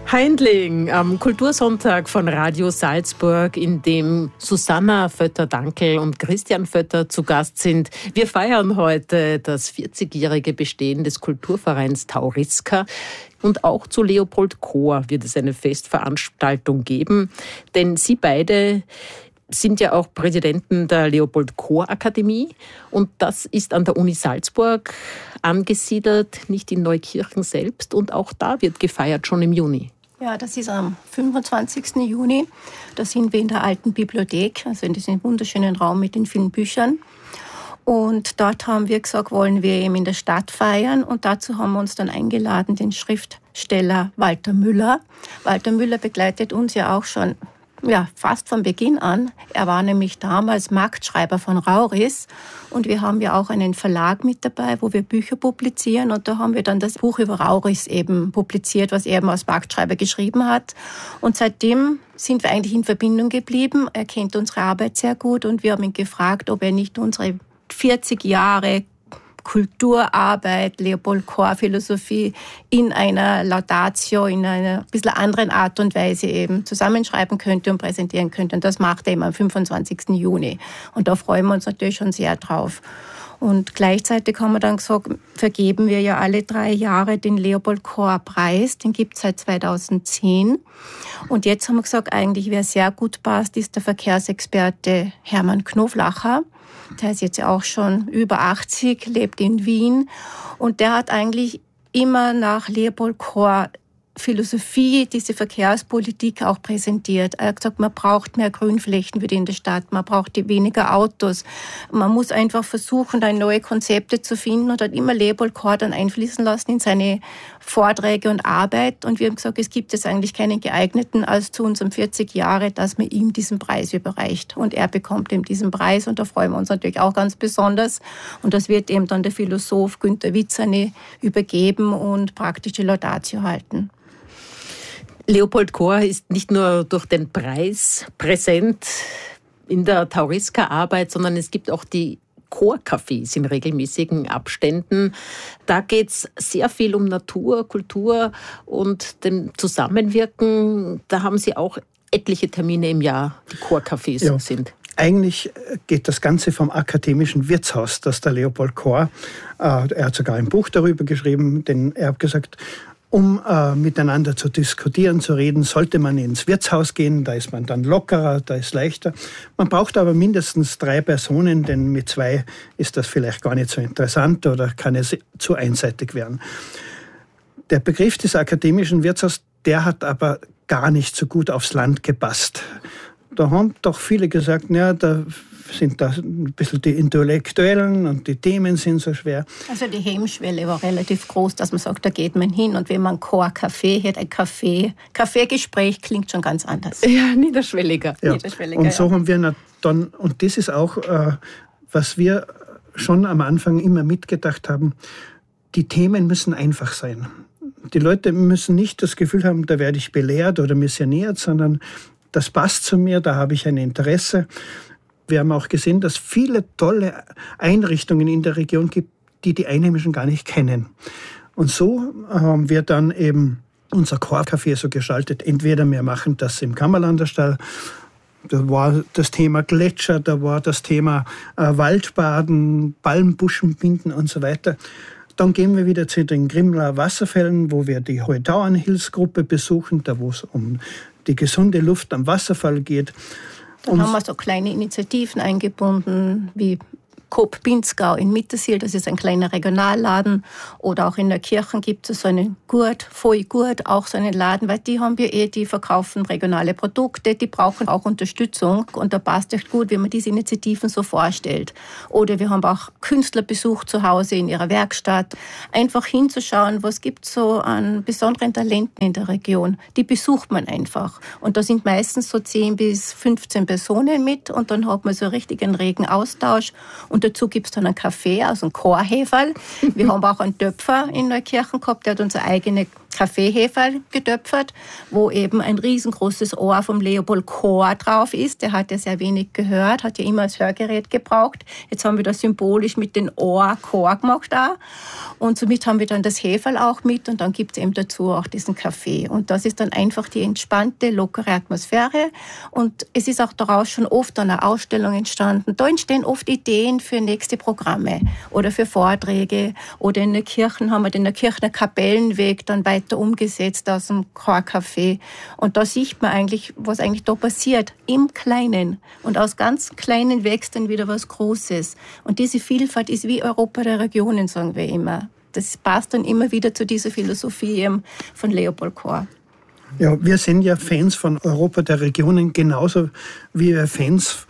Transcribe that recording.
Heindling am Kultursonntag von Radio Salzburg, in dem Susanna Vötter-Dankl und Christian Vötter zu Gast sind. Wir feiern heute das 40-jährige Bestehen des Kulturvereins Tauriska. Und auch zu Leopold Kohr wird es eine Festveranstaltung geben, denn Sie beide sind ja auch Präsidenten der Leopold-Kohr-Akademie und das ist an der Uni Salzburg angesiedelt, nicht in Neukirchen selbst, und auch da wird gefeiert, schon im Juni. Ja, das ist am 25. Juni. Da sind wir in der alten Bibliothek, also in diesem wunderschönen Raum mit den vielen Büchern. Und dort haben wir gesagt, wollen wir eben in der Stadt feiern. Und dazu haben wir uns dann eingeladen, den Schriftsteller Walter Müller. Walter Müller begleitet uns ja auch schon fast von Beginn an. Er war nämlich damals Marktschreiber von Rauris. Und wir haben ja auch einen Verlag mit dabei, wo wir Bücher publizieren. Und da haben wir dann das Buch über Rauris eben publiziert, was er eben als Marktschreiber geschrieben hat. Und seitdem sind wir eigentlich in Verbindung geblieben. Er kennt unsere Arbeit sehr gut und wir haben ihn gefragt, ob er nicht unsere 40 Jahre Kulturarbeit, Leopold-Kohr-Philosophie in einer Laudatio, in einer bisschen anderen Art und Weise eben zusammenschreiben könnte und präsentieren könnte. Und das macht er eben am 25. Juni. Und da freuen wir uns natürlich schon sehr drauf. Und gleichzeitig haben wir dann gesagt, vergeben wir ja alle 3 Jahre den Leopold-Kohr-Preis. Den gibt es seit 2010. Und jetzt haben wir gesagt, eigentlich wer sehr gut passt, ist der Verkehrsexperte Hermann Knoflacher. Der ist jetzt auch schon über 80, lebt in Wien. Und der hat eigentlich immer nach Leopold Kohr Philosophie, diese Verkehrspolitik auch präsentiert. Er hat gesagt, man braucht mehr Grünflächen wieder in der Stadt, man braucht weniger Autos. Man muss einfach versuchen, da neue Konzepte zu finden und hat immer Leopold Kohr dann einfließen lassen in seine Vorträge und Arbeit. Und wir haben gesagt, es gibt jetzt eigentlich keinen geeigneten als zu unserem 40 Jahre, dass man ihm diesen Preis überreicht. Und er bekommt eben diesen Preis und da freuen wir uns natürlich auch ganz besonders. Und das wird eben dann der Philosoph Günter Witzerne übergeben und praktisch die Laudatio halten. Leopold Kohr ist nicht nur durch den Preis präsent in der Tauriska-Arbeit, sondern es gibt auch die Kohr-Cafés in regelmäßigen Abständen. Da geht es sehr viel um Natur, Kultur und dem Zusammenwirken. Da haben Sie auch etliche Termine im Jahr, die Kohr-Cafés sind. Eigentlich geht das Ganze vom akademischen Wirtshaus, das der Leopold Kohr, er hat sogar ein Buch darüber geschrieben, denn er hat gesagt, um miteinander zu diskutieren, zu reden, sollte man ins Wirtshaus gehen. Da ist man dann lockerer, da ist leichter. Man braucht aber mindestens 3 Personen, denn mit 2 ist das vielleicht gar nicht so interessant oder kann es zu einseitig werden. Der Begriff des akademischen Wirtshauses, der hat aber gar nicht so gut aufs Land gepasst. Da haben doch viele gesagt, da sind da ein bisschen die Intellektuellen und die Themen sind so schwer. Also die Hemmschwelle war relativ groß, dass man sagt, da geht man hin und wenn man Kohr-Café hat, ein Kaffeegespräch klingt schon ganz anders. Ja, niederschwelliger. Ja. Und so haben wir dann, und das ist auch, was wir schon am Anfang immer mitgedacht haben, die Themen müssen einfach sein. Die Leute müssen nicht das Gefühl haben, da werde ich belehrt oder missioniert, sondern das passt zu mir, da habe ich ein Interesse. Wir haben auch gesehen, dass viele tolle Einrichtungen in der Region gibt, die die Einheimischen gar nicht kennen. Und so haben wir dann eben unser Kohr-Café so gestaltet. Entweder wir machen das im Kammerlanderstall, da war das Thema Gletscher, da war das Thema Waldbaden, Palmbuschen binden und so weiter. Dann gehen wir wieder zu den Grimler Wasserfällen, wo wir die Heutauern-Hilfsgruppe besuchen, da wo es um die gesunde Luft am Wasserfall geht. Dann haben wir so kleine Initiativen eingebunden, wie Coop Pinzgau in Mittersill, das ist ein kleiner Regionalladen. Oder auch in der Kirche gibt es so einen Gurt, Foi Gurt, auch so einen Laden, weil die haben wir die verkaufen regionale Produkte, die brauchen auch Unterstützung. Und da passt echt gut, wenn man diese Initiativen so vorstellt. Oder wir haben auch Künstlerbesuch zu Hause in ihrer Werkstatt. Einfach hinzuschauen, was gibt es so an besonderen Talenten in der Region. Die besucht man einfach. Und da sind meistens so 10 bis 15 Personen mit und dann hat man so richtig einen regen Austausch. Und dazu gibt es dann einen Kaffee aus einem Kohrheferl. Wir haben auch einen Töpfer in Neukirchen gehabt, der hat unsere eigene Kaffeeheferl getöpfert, wo eben ein riesengroßes Ohr vom Leopold Kohr drauf ist. Der hat ja sehr wenig gehört, hat ja immer als Hörgerät gebraucht. Jetzt haben wir das symbolisch mit den Ohr Kohr gemacht da. Und somit haben wir dann das Heferl auch mit und dann gibt es eben dazu auch diesen Kaffee. Und das ist dann einfach die entspannte, lockere Atmosphäre. Und es ist auch daraus schon oft eine Ausstellung entstanden. Da entstehen oft Ideen für nächste Programme oder für Vorträge. Oder in den Kirchen haben wir den Kirchner Kapellenweg dann weiter umgesetzt aus dem Chorcafé. Und da sieht man eigentlich, was eigentlich da passiert, im Kleinen. Und aus ganz Kleinen wächst dann wieder was Großes. Und diese Vielfalt ist wie Europa der Regionen, sagen wir immer. Das passt dann immer wieder zu dieser Philosophie von Leopold Kohr. Ja, wir sind ja Fans von Europa der Regionen, genauso wie wir Fans